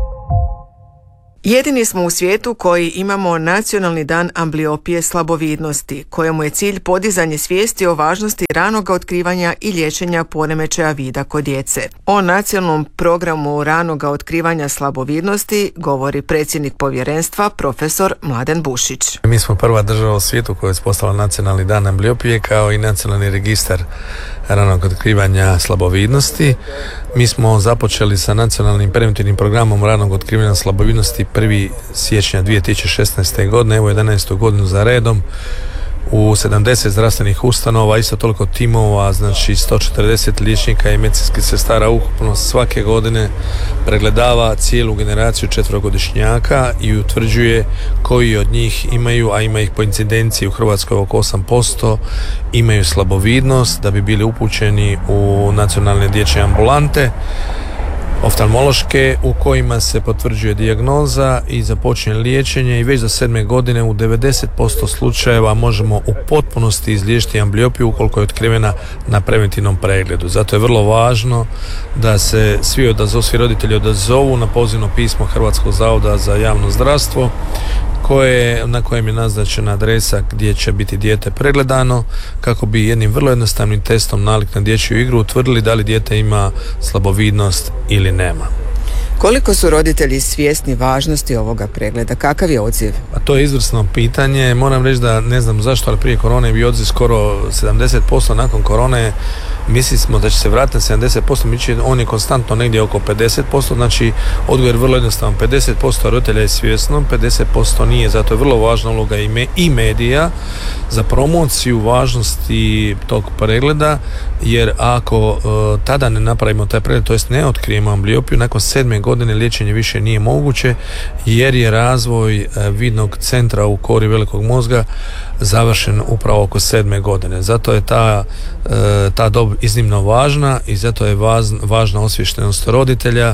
Jedini smo u svijetu koji imamo Nacionalni dan ambliopije slabovidnosti, kojemu je cilj podizanje svijesti o važnosti ranog otkrivanja i liječenja poremećaja vida kod djece. O nacionalnom programu ranog otkrivanja slabovidnosti govori predsjednik povjerenstva profesor Mladen Bušić. Mi smo prva država u svijetu koja je uspostavila Nacionalni dan ambliopije kao i nacionalni registar ranog otkrivanja slabovidnosti. Mi smo započeli sa nacionalnim preventivnim programom ranog otkrivanja slabovidnosti 1. siječnja 2016. godine, evo 11. godinu za redom. u 70 zdravstvenih ustanova, isto toliko timova, znači 140 liječnika i medicinskih sestara ukupno svake godine pregledava cijelu generaciju četverogodišnjaka i utvrđuje koji od njih imaju, a ima ih po incidenciji u Hrvatskoj oko 8%, imaju slabovidnost da bi bili upućeni u nacionalne dječje ambulante oftalmološke u kojima se potvrđuje dijagnoza i započinje liječenje i već za 7. godine u 90% slučajeva možemo u potpunosti izliječiti ambliopiju ukoliko je otkrivena na preventivnom pregledu. Zato je vrlo važno da se svi roditelji odazovu na pozivno pismo Hrvatskog zavoda za javno zdravstvo na kojem je naznačena adresa gdje će biti dijete pregledano kako bi jednim vrlo jednostavnim testom nalik na dječju igru utvrdili da li dijete ima slabovidnost ili nema. Koliko su roditelji svjesni važnosti ovoga pregleda? Kakav je odziv? A to je izvrsno pitanje. Moram reći da ne znam zašto, ali prije korone je bio odziv skoro 70%, nakon korone mislili smo da će se vratiti na 70%, on je konstantno negdje oko 50%, znači odgovor je vrlo jednostavan. 50% roditelja je svjesno, 50% nije, zato je vrlo važna uloga i medija za promociju važnosti tog pregleda, jer ako tada ne napravimo taj pregled, to jest ne otkrijemo ambliopiju, nakon 7. godine liječenje više nije moguće, jer je razvoj vidnog centra u kori velikog mozga završen upravo oko 7. godine. Zato je ta dob iznimno važna i zato je važna osviještenost roditelja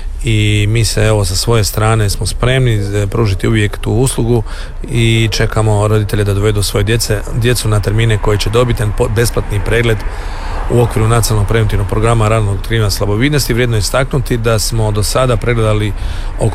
i mi se evo sa svoje strane smo spremni pružiti uvijek tu uslugu i čekamo roditelje da dovedu svoje djecu na termine koji će dobiti besplatni pregled u okviru nacionalnog preventivnog programa ranog otkrivanja slabovidnosti. Vrijedno je istaknuti da smo do sada pregledali oko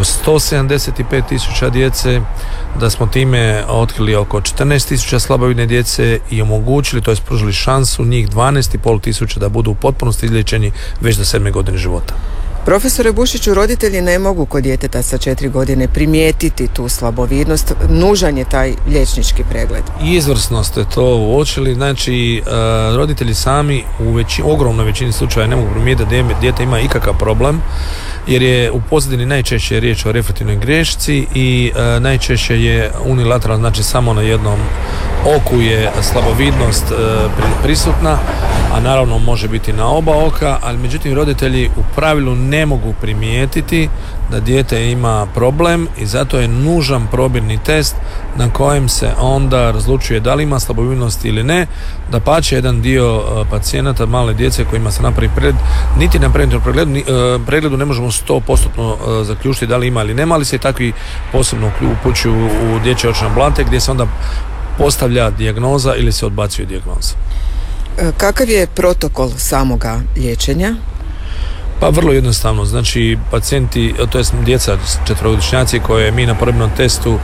175.000 djece, da smo time otkrili oko 14.000 slabovidne djece i omogućili, to jest pružili šansu njih 12.500 da budu u potpunosti izliječeni već do 7. godine života. Profesore Bušiću, roditelji ne mogu kod djeteta sa 4 godine primijetiti tu slabovidnost, nužan je taj liječnički pregled. Izvrsno ste to uočili, znači roditelji sami u ogromnoj većini slučaja ne mogu primijetiti da dijete ima ikakav problem, jer je u pozadini najčešće riječ o refraktivnoj grešci i najčešće je unilateralno, znači samo na jednom oku je slabovidnost prisutna, a naravno može biti na oba oka, ali međutim roditelji u pravilu ne mogu primijetiti da dijete ima problem i zato je nužan probirni test na kojem se onda razlučuje da li ima slabovidnost ili ne. Dapače, jedan dio pacijenata, male djece kojima se napravi pregled, niti na preventivnom pregledu ne možemo 100% zaključiti da li ima ili nema, ali se i takvi posebno upućuju u dječje očne ambulante gdje se onda postavlja dijagnoza ili se odbacuje dijagnoza. Kakav je protokol samoga liječenja? Pa vrlo jednostavno, znači pacijenti, to jest djeca četverogodišnjaci koje mi na probirnom testu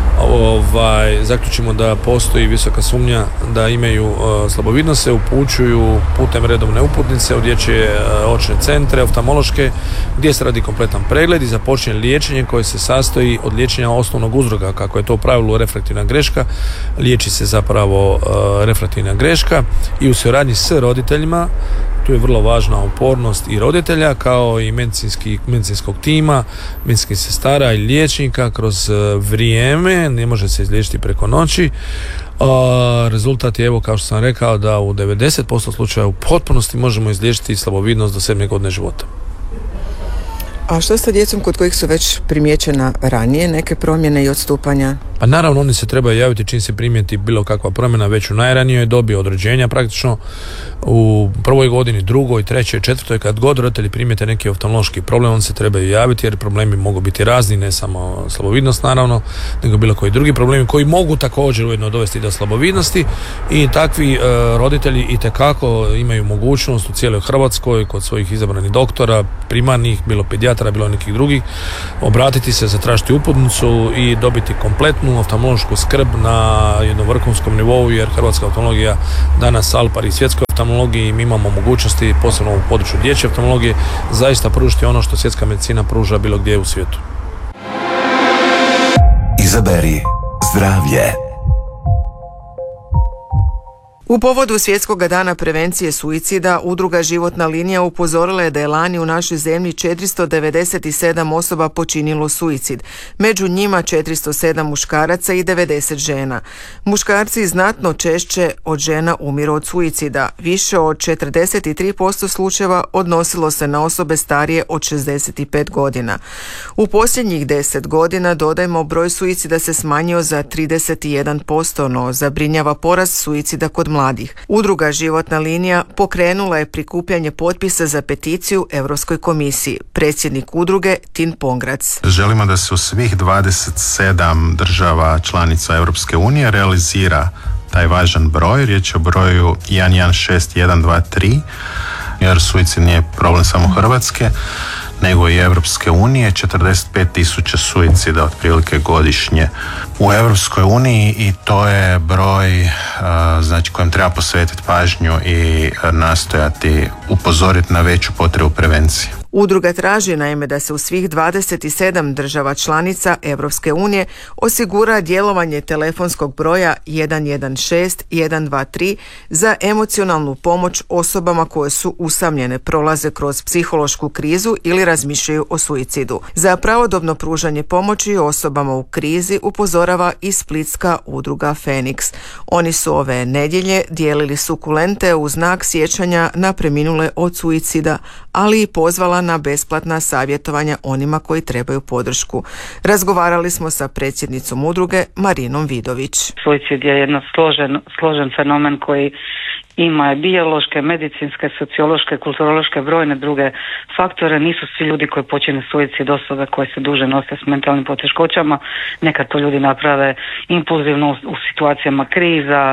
zaključimo da postoji visoka sumnja da imaju slabovidnost, se upućuju putem redovne uputnice u dječje očne centre, oftalmološke, gdje se radi kompletan pregled i započne liječenje koje se sastoji od liječenja osnovnog uzroka, kako je to u pravilu refraktivna greška, liječi se zapravo refraktivna greška i u suradnji s roditeljima. Tu je vrlo važna upornost i roditelja kao i medicinskog tima, medicinskih sestara i liječnika kroz vrijeme, ne može se izliječiti preko noći. Rezultat je, evo kao što sam rekao, da u 90% slučaja u potpunosti možemo izliječiti slabovidnost do 7. godine života. A što sa djecom kod kojih su već primijećena ranije neke promjene i odstupanja? Pa naravno oni se trebaju javiti čim se primijeti bilo kakva promjena već u najranijoj dobi od rođenja, praktično u prvoj godini, drugoj, trećoj, četvrtoj, kad god roditelji primijete neki oftalmološki problem, on se trebaju javiti jer problemi mogu biti razni, ne samo slabovidnost naravno, nego bilo koji drugi problemi koji mogu također ujedno dovesti do slabovidnosti i takvi roditelji itekako imaju mogućnost u cijeloj Hrvatskoj kod svojih izabranih doktora, primarnih, bilo pedijatara, bilo nekih drugih, obratiti se, zatražiti uputnicu i dobiti kompletnu oftalmološku skrb na jednom vrhunskom nivou, jer hrvatska oftalmologija danas al pari svjetskoj oftalmologiji i mi imamo mogućnosti, posebno u području dječje oftalmologije, zaista pružiti ono što svjetska medicina pruža bilo gdje u svijetu. Izaberi zdravlje. U povodu Svjetskog dana prevencije suicida, udruga Životna linija upozorila je da je lani u našoj zemlji 497 osoba počinilo suicid. Među njima 407 muškaraca i 90 žena. Muškarci znatno češće od žena umiru od suicida. Više od 43% slučajeva odnosilo se na osobe starije od 65 godina. U posljednjih 10 godina, dodajmo, broj suicida se smanjio za 31%, no zabrinjava porast suicida kod mladih. Udruga Životna linija pokrenula je prikupljanje potpisa za peticiju Europskoj komisiji. Predsjednik udruge Tin Pongrac. Želimo da se u svih 27 država članica Europske unije realizira taj važan broj. Riječ je o broju 116123, jer suicid nije problem samo Hrvatske, nego i Europske unije. 45.000 suicida otprilike godišnje u Europskoj uniji i to je broj znači kojem treba posvetiti pažnju i nastojati upozoriti na veću potrebu prevencije. Udruga traži naime da se u svih 27 država članica Europske unije osigura djelovanje telefonskog broja 116 123 za emocionalnu pomoć osobama koje su usamljene, prolaze kroz psihološku krizu ili razmišljaju o suicidu. Za pravodobno pružanje pomoći osobama u krizi upozorava i splitska udruga Feniks. Oni su ove nedjelje dijelili sukulente u znak sjećanja na preminule od suicida, ali i pozvala na besplatna savjetovanja onima koji trebaju podršku. Razgovarali smo sa predsjednicom udruge Marinom Vidović. Suicid je jedan složen fenomen koji ima biološke, medicinske, sociološke, kulturološke, brojne druge faktore. Nisu svi ljudi koji počine suicid osobe koje se duže nose s mentalnim poteškoćama. Nekad to ljudi naprave impulzivno u situacijama kriza,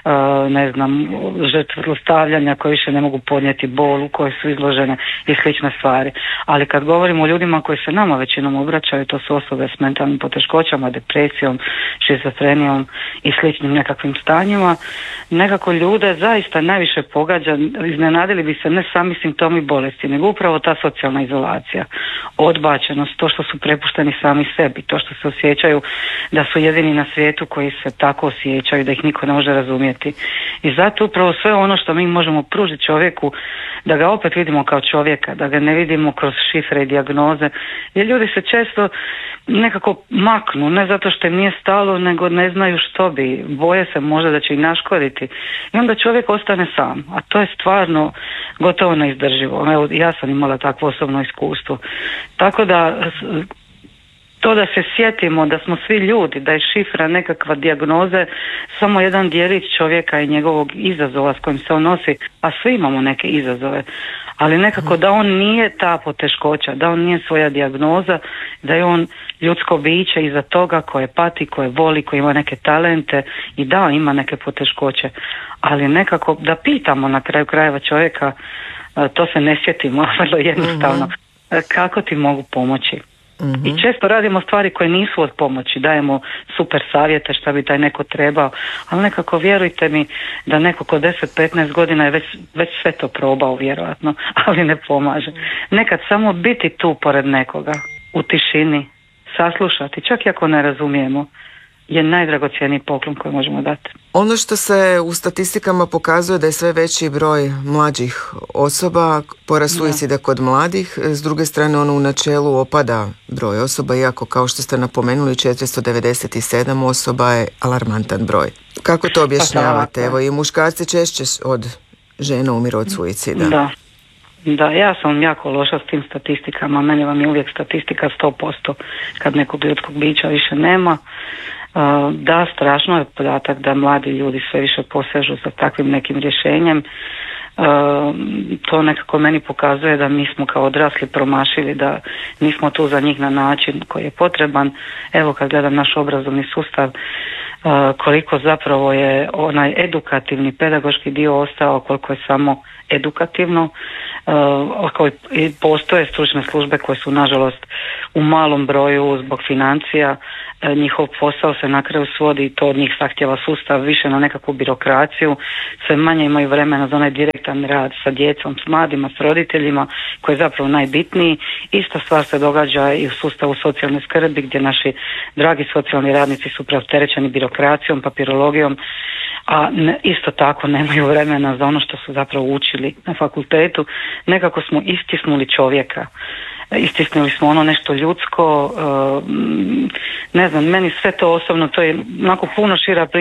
žrtve zlostavljanja koje više ne mogu podnijeti bol u kojoj su izložene i slične stvari. Ali kad govorimo o ljudima koji se nama većinom obraćaju, to su osobe s mentalnim poteškoćama, depresijom, šizofrenijom i sličnim nekakvim stanjima, nekako ljude zaista najviše pogađa, iznenadili bi se ne sami simptomi bolesti, nego upravo ta socijalna izolacija, odbačenost, to što su prepušteni sami sebi, to što se osjećaju da su jedini na svijetu koji se tako osjećaju, da ih niko ne može razumjeti. I zato upravo sve ono što mi možemo pružiti čovjeku, da ga opet vidimo kao čovjeka, da ga ne vidimo kroz šifre i dijagnoze, jer ljudi se često nekako maknu, ne zato što im nije stalo, nego ne znaju što bi, boje se možda da će ih naškoditi i onda čovjek ostane sam, a to je stvarno gotovo neizdrživo. Evo, ja sam imala takvo osobno iskustvo. Tako da to da se sjetimo da smo svi ljudi, da je šifra nekakva dijagnoze samo jedan djelić čovjeka i njegovog izazova s kojim se on nosi, a svi imamo neke izazove, ali nekako da on nije ta poteškoća, da on nije svoja dijagnoza, da je on ljudsko biće iza toga koje pati, koje voli, koje ima neke talente i da ima neke poteškoće, ali nekako da pitamo na kraju krajeva čovjeka, to se ne sjetimo vrlo jednostavno, kako ti mogu pomoći. I često radimo stvari koje nisu od pomoći, dajemo super savjete šta bi taj neko trebao, ali nekako vjerujte mi da neko ko 10-15 godina je već sve to probao vjerojatno, ali ne pomaže. Nekad samo biti tu pored nekoga, u tišini, saslušati, čak i ako ne razumijemo, je najdragocjeniji poklon koji možemo dati. Ono što se u statistikama pokazuje da je sve veći broj mlađih osoba, porast suicida kod mladih, s druge strane ono u načelu opada broj osoba, iako kao što ste napomenuli 497 osoba je alarmantan broj. Kako to objašnjavate? Evo i muškarci češće od žena umiru od suicida. Da, ja sam jako loša s tim statistikama, meni vam je uvijek statistika 100% kad nekog ljudskog bića više nema. Da, strašno je podatak da mladi ljudi sve više posežu za takvim nekim rješenjem. To nekako meni pokazuje da mi smo kao odrasli promašili, da nismo tu za njih na način koji je potreban. Evo kad gledam naš obrazovni sustav, koliko zapravo je onaj edukativni, pedagoški dio ostao, koliko je samo edukativno, postoje stručne službe koje su nažalost u malom broju zbog financija, njihov posao se na kraju svodi i to od njih zahtjeva sustav više na nekakvu birokraciju, sve manje imaju vremena za onaj direktan rad sa djecom, s mladima, s roditeljima koji je zapravo najbitniji. Ista stvar se događa i u sustavu socijalne skrbi gdje naši dragi socijalni radnici su preopterećeni birokracijom, papirologijom, a isto tako nemaju vremena za ono što su zapravo učili na fakultetu. Nekako smo istisnuli čovjeka. Istisnuli smo ono nešto ljudsko, ne znam, meni sve to osobno, to je onako puno šira priča